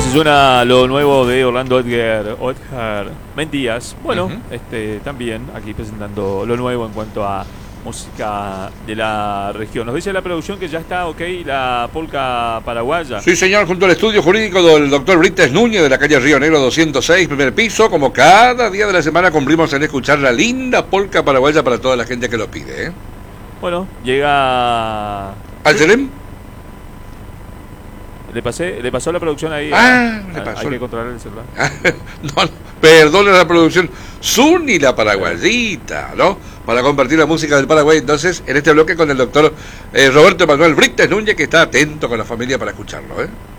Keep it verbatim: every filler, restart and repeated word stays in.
Así suena lo nuevo de Orlando Edgar, Edgar Mendías. Bueno, uh-huh. este también aquí presentando lo nuevo en cuanto a música de la región. Nos dice la producción que ya está ok la polca paraguaya. Sí, señor, junto al estudio jurídico del doctor Brites Núñez de la calle Río Negro doscientos seis, primer piso. Como cada día de la semana cumplimos en escuchar la linda polca paraguaya para toda la gente que lo pide, ¿eh? Bueno, llega... ¿Al Cerem? Le pasé, le pasó la producción ahí. Ah, a, le pasó. Hay que controlar el celular. No, no, perdone la producción. Zuni la paraguayita, ¿no? Para compartir la música del Paraguay, entonces, en este bloque con el doctor eh, Roberto Manuel Brites Núñez, que está atento con la familia para escucharlo, ¿eh?